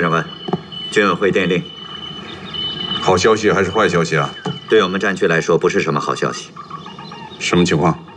长官，军委会电令。 好消息还是坏消息啊？ 对我们战区来说，不是什么好消息。 什么情况？